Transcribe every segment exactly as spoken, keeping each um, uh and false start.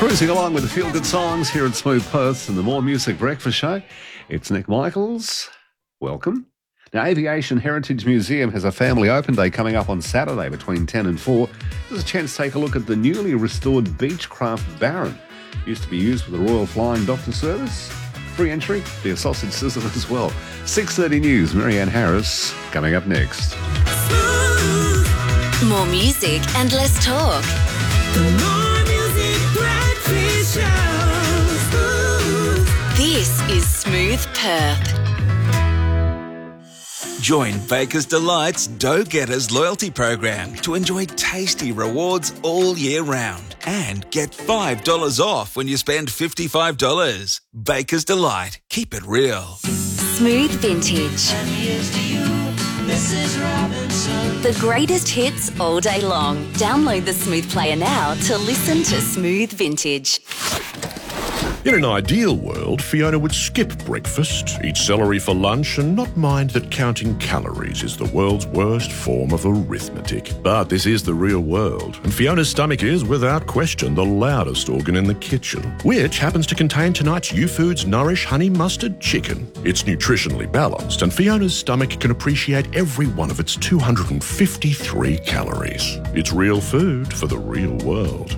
Cruising along with the feel-good songs here at Smooth Perth and the More Music Breakfast Show. It's Nick Michaels. Welcome. Now, Aviation Heritage Museum has a family open day coming up on Saturday between ten and four. There's a chance to take a look at the newly restored Beechcraft Baron. Used to be used for the Royal Flying Doctor Service. Free entry, be a sausage sizzle as well. six thirty News, Marianne Harris, coming up next. More music and less talk. The More Music Breakfast Show. This is Smooth Perth. Join Baker's Delight's Dough Getters loyalty program to enjoy tasty rewards all year round and get five dollars off when you spend fifty-five dollars. Baker's Delight. Keep it real. Smooth Vintage. The greatest hits all day long. Download the Smooth Player now to listen to Smooth Vintage. In an ideal world, Fiona would skip breakfast, eat celery for lunch, and not mind that counting calories is the world's worst form of arithmetic. But this is the real world, and Fiona's stomach is, without question, the loudest organ in the kitchen, which happens to contain tonight's U-Foods Nourish Honey Mustard Chicken. It's nutritionally balanced, and Fiona's stomach can appreciate every one of its two hundred fifty-three calories. It's real food for the real world.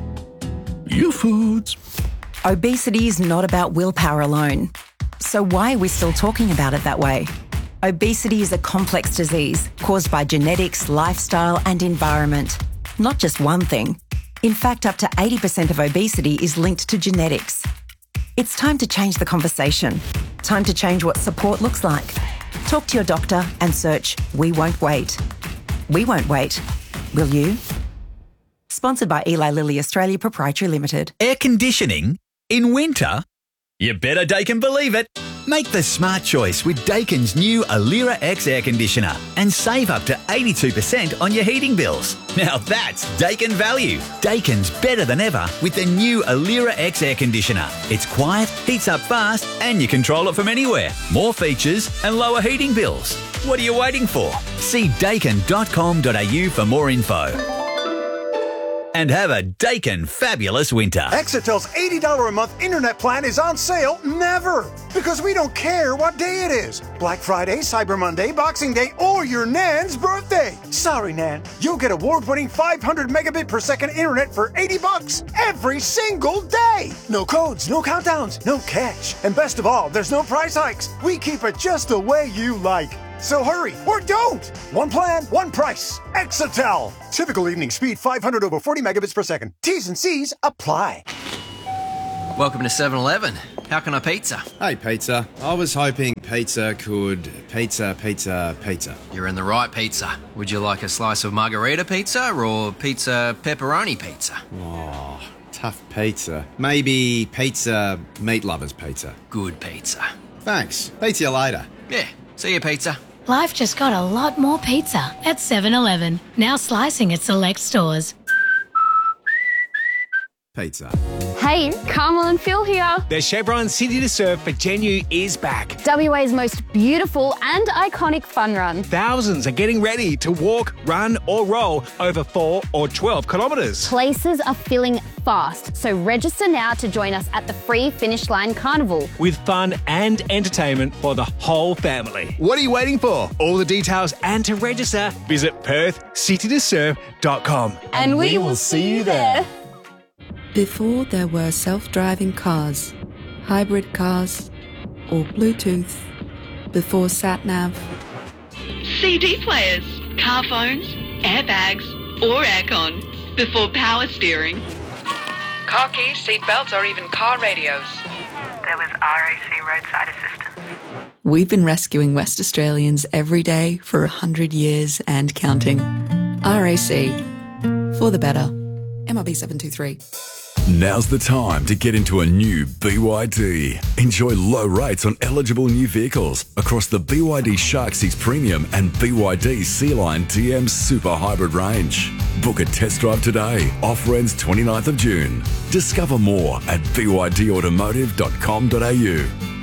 U-Foods. Obesity is not about willpower alone. So why are we still talking about it that way? Obesity is a complex disease caused by genetics, lifestyle and environment. Not just one thing. In fact, up to eighty percent of obesity is linked to genetics. It's time to change the conversation. Time to change what support looks like. Talk to your doctor and search We Won't Wait. We won't wait. Will you? Sponsored by Eli Lilly Australia Proprietary Limited. Air conditioning? In winter? You better Daikin believe it. Make the smart choice with Daikin's new Alira X air conditioner and save up to eighty-two percent on your heating bills. Now that's Daikin value. Daikin's better than ever with the new Alira X air conditioner. It's quiet, heats up fast, and you control it from anywhere. More features and lower heating bills. What are you waiting for? See daikin dot com dot a u for more info. And have a Daikin fabulous winter. Exetel's eighty dollars a month internet plan is on sale never. Because we don't care what day it is. Black Friday, Cyber Monday, Boxing Day, or your Nan's birthday. Sorry, Nan. You'll get award-winning five hundred megabit per second internet for eighty bucks every single day. No codes, no countdowns, no catch. And best of all, there's no price hikes. We keep it just the way you like. So hurry, or don't! One plan, one price. Exetel. Typical evening speed five hundred over forty megabits per second. T's and C's apply. Welcome to seven eleven. How can I pizza? Hey, pizza. I was hoping pizza could... Pizza, pizza, pizza. You're in the right pizza. Would you like a slice of margarita pizza or pizza pepperoni pizza? Oh, tough pizza. Maybe pizza meat lovers pizza. Good pizza. Thanks. Pizza you later. Yeah. See you, pizza. Life just got a lot more pizza at seven eleven. Now slicing at select stores. Pizza. Hey, Carmel and Phil here. The Chevron City to Surf for Genu is back. W A's most beautiful and iconic fun run. Thousands are getting ready to walk, run or roll over four or twelve kilometres. Places are filling fast, so register now to join us at the free Finish Line Carnival. With fun and entertainment for the whole family. What are you waiting for? All the details and to register, visit perth city to surf dot com. And, and we, we will see you there. Before there were self-driving cars, hybrid cars, or Bluetooth, before sat-nav. C D players, car phones, airbags, or aircon, before power steering. Car keys, seat belts, or even car radios. There was R A C roadside assistance. We've been rescuing West Australians every day for a hundred years and counting. R A C. For the better. M R B seven two three. Now's the time to get into a new B Y D. Enjoy low rates on eligible new vehicles across the B Y D Shark six Premium and B Y D Sea-Line D M Super Hybrid range. Book a test drive today. Offer ends twenty-ninth of June. Discover more at b y d automotive dot com dot a u.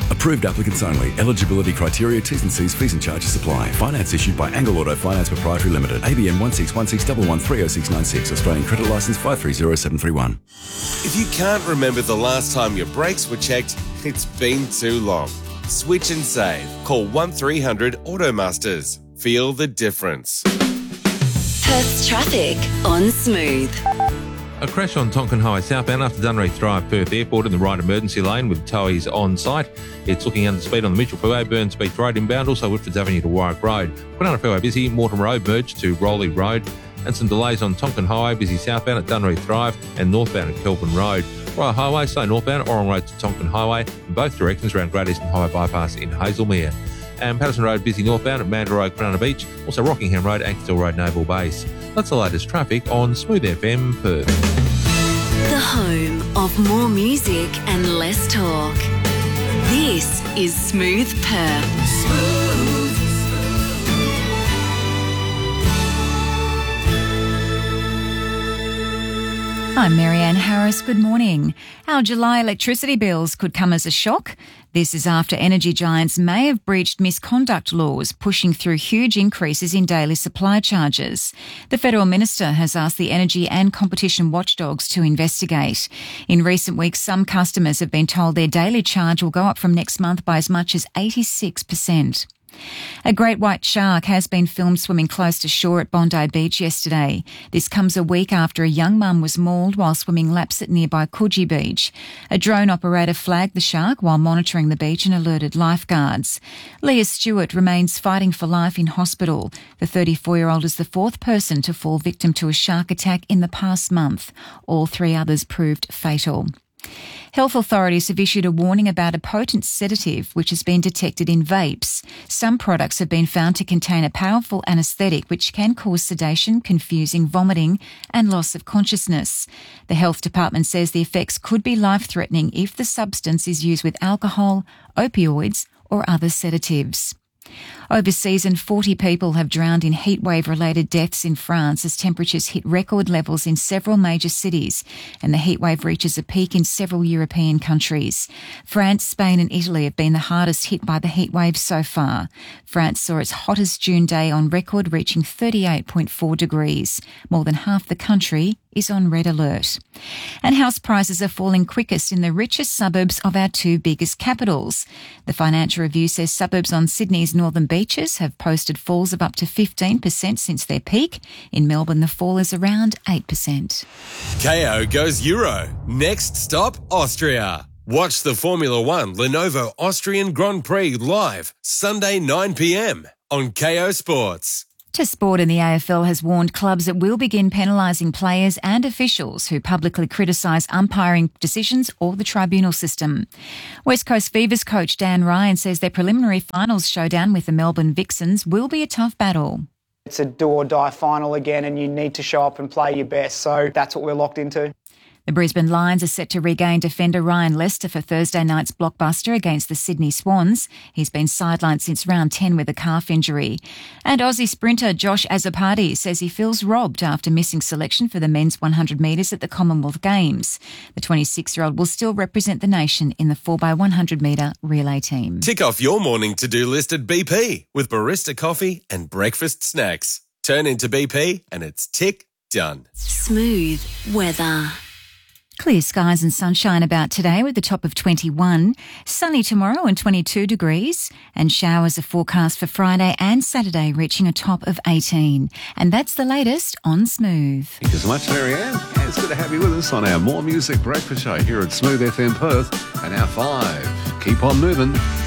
Approved applicants only. Eligibility criteria, T's and C's, fees and charges apply. Finance issued by Angle Auto Finance Proprietary Limited. A B N one six one six one one three oh six nine six. Australian credit licence five three zero seven three one. If you can't remember the last time your brakes were checked, it's been too long. Switch and save. Call one three hundred Automasters. Feel the difference. Perth's traffic on Smooth. A crash on Tonkin Highway southbound after Dunreath Drive, Perth Airport in the right emergency lane with towies on site. It's looking under speed on the Mitchell Freeway, Burns Beach Road inbound, also Whitfords Avenue to Warwick Road. Quinana Freeway busy, Mortimer Road merged to Rowley Road, and some delays on Tonkin Highway, busy southbound at Dunreath Drive and northbound at Kelvin Road. Royal Highway, slow northbound, Orong Road to Tonkin Highway in both directions around Great Eastern Highway Bypass in Hazelmere. And Patterson Road busy northbound at Mandurah Road, Quinana Beach, also Rockingham Road, Ankersdale Road, Naval Base. That's the latest traffic on Smooth F M Perth. The home of more music and less talk. This is Smooth Perth. Smooth. I'm Marianne Harris. Good morning. Our July electricity bills could come as a shock. This is after energy giants may have breached misconduct laws, pushing through huge increases in daily supply charges. The Federal Minister has asked the energy and competition watchdogs to investigate. In recent weeks, some customers have been told their daily charge will go up from next month by as much as eighty-six percent. A great white shark has been filmed swimming close to shore at Bondi Beach yesterday. This comes a week after a young mum was mauled while swimming laps at nearby Coogee Beach. A drone operator flagged the shark while monitoring the beach and alerted lifeguards. Leah Stewart remains fighting for life in hospital. The thirty-four-year-old is the fourth person to fall victim to a shark attack in the past month. All three others proved fatal. Health authorities have issued a warning about a potent sedative which has been detected in vapes. Some products have been found to contain a powerful anaesthetic which can cause sedation, confusing, vomiting and loss of consciousness. The health department says the effects could be life-threatening if the substance is used with alcohol, opioids or other sedatives. Overseas, and forty people have drowned in heatwave-related deaths in France as temperatures hit record levels in several major cities and the heatwave reaches a peak in several European countries. France, Spain and Italy have been the hardest hit by the heatwave so far. France saw its hottest June day on record, reaching thirty-eight point four degrees. More than half the country is on red alert. And house prices are falling quickest in the richest suburbs of our two biggest capitals. The Financial Review says suburbs on Sydney's northern beaches have posted falls of up to fifteen percent since their peak. In Melbourne, the fall is around eight percent. K O goes Euro. Next stop, Austria. Watch the Formula One Lenovo Austrian Grand Prix live Sunday nine p.m. on K O Sports. To sport, and the A F L has warned clubs it will begin penalising players and officials who publicly criticise umpiring decisions or the tribunal system. West Coast Fever's coach Dan Ryan says their preliminary finals showdown with the Melbourne Vixens will be a tough battle. It's a do-or-die final again and you need to show up and play your best, so that's what we're locked into. The Brisbane Lions are set to regain defender Ryan Lester for Thursday night's blockbuster against the Sydney Swans. He's been sidelined since round ten with a calf injury. And Aussie sprinter Josh Azzopardi says he feels robbed after missing selection for the men's one hundred metres at the Commonwealth Games. The twenty-six-year-old will still represent the nation in the four by one hundred metre relay team. Tick off your morning to-do list at B P with barista coffee and breakfast snacks. Turn into B P and it's tick done. Smooth weather. Clear skies and sunshine about today with a top of twenty-one. Sunny tomorrow and twenty-two degrees. And showers are forecast for Friday and Saturday, reaching a top of eighteen. And that's the latest on Smooth. Thank you so much, Marianne. And it's good to have you with us on our More Music Breakfast Show here at Smooth F M Perth. And our five. Keep on moving.